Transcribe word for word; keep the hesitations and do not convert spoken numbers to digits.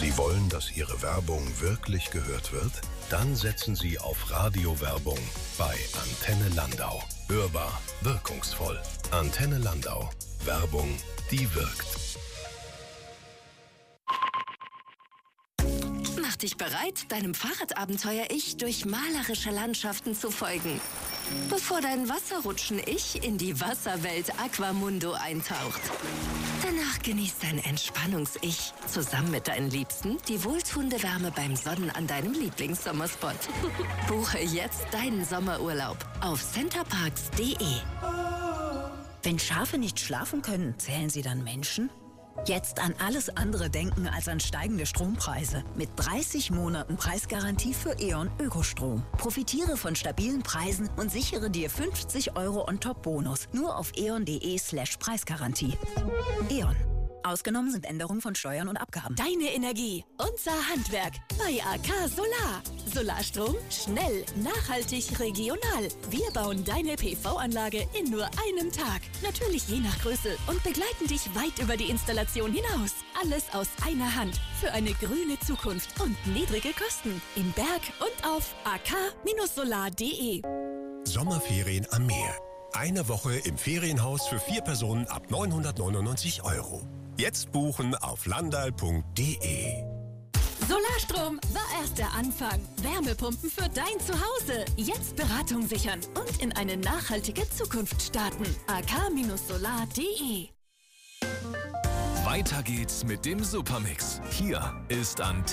Sie wollen, dass Ihre Werbung wirklich gehört wird? Dann setzen Sie auf Radiowerbung bei Antenne Landau. Hörbar, wirkungsvoll. Antenne Landau. Werbung, die wirkt. Mach dich bereit, deinem Fahrradabenteuer-Ich durch malerische Landschaften zu folgen. Bevor dein Wasserrutschen-Ich in die Wasserwelt Aquamundo eintaucht. Danach genießt dein Entspannungs-Ich zusammen mit deinen Liebsten die wohltuende Wärme beim Sonnen an deinem Lieblingssommerspot. Buche jetzt deinen Sommerurlaub auf centerparks punkt de. Wenn Schafe nicht schlafen können, zählen sie dann Menschen? Jetzt an alles andere denken als an steigende Strompreise. Mit dreißig Monaten Preisgarantie für E.ON Ökostrom. Profitiere von stabilen Preisen und sichere dir fünfzig Euro On-Top-Bonus. Nur auf eon.de slash Preisgarantie. E.ON. Ausgenommen sind Änderungen von Steuern und Abgaben. Deine Energie, unser Handwerk bei A K Solar. Solarstrom, schnell, nachhaltig, regional. Wir bauen deine P V-Anlage in nur einem Tag. Natürlich je nach Größe und begleiten dich weit über die Installation hinaus. Alles aus einer Hand für eine grüne Zukunft und niedrige Kosten. Im Berg und auf a k solar punkt de. Sommerferien am Meer. Eine Woche im Ferienhaus für vier Personen ab neunhundertneunundneunzig Euro. Jetzt buchen auf landal punkt de. Solarstrom war erst der Anfang. Wärmepumpen für dein Zuhause. Jetzt Beratung sichern und in eine nachhaltige Zukunft starten. a k solar punkt de. Weiter geht's mit dem Supermix. Hier ist Antenne.